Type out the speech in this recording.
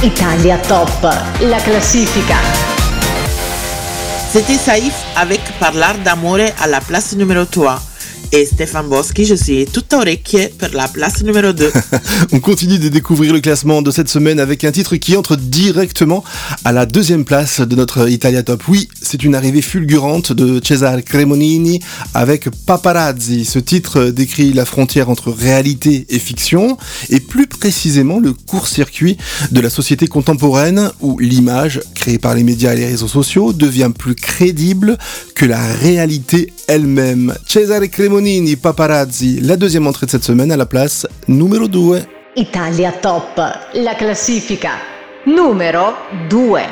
Italia Top, la classifica. C'était Saïf avec Parlar d'amore à la place numéro 3. Et Stéphane Boschi, je suis tout orecchie pour la place numéro 2. On continue de découvrir le classement de cette semaine avec un titre qui entre directement à la deuxième place de notre Italia Top. Oui, c'est une arrivée fulgurante de Cesare Cremonini avec Paparazzi. Ce titre décrit la frontière entre réalité et fiction et plus précisément le court-circuit de la société contemporaine où l'image créée par les médias et les réseaux sociaux devient plus crédible que la réalité elle-même. Cesare Cremonini, Paparazzi, la deuxième entrée de cette semaine à la place numéro 2. Italia Top, la classifica. Numero 2.